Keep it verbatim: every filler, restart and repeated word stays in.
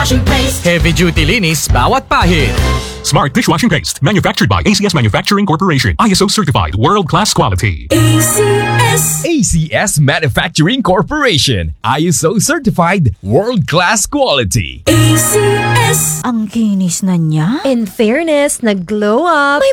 dishwashing paste. Heavy duty linis bawat pahid. Smart dishwashing paste, manufactured by A C S Manufacturing Corporation. I S O certified, world-class quality. A C S. A C S Manufacturing Corporation. I S O certified, world-class quality. A C S. Ang kinis na niya. In fairness, nag-glow up.